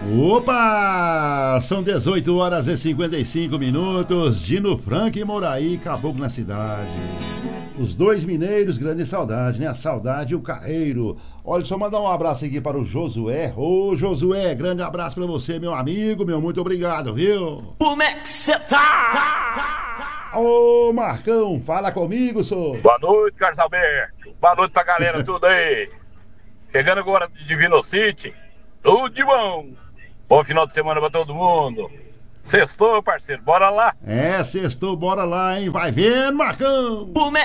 Opa! São 18 horas e 55 minutos. Dino Franco e Moraí, caboclo na cidade. Os dois mineiros, grande saudade, né? A saudade e o carreiro. Olha, só mandar um abraço aqui para o Josué. Ô, Josué, grande abraço para você, meu amigo, meu muito obrigado, viu? Como é que cê tá? Ô, Marcão, fala comigo, senhor. Boa noite, Carlos Alberto. Boa noite pra galera, tudo aí. Chegando agora de Divino City. Tudo de bom. Bom final de semana pra todo mundo. Sextou, parceiro, bora lá. Sextou, bora lá, hein? Vai vendo, Marcão. Como é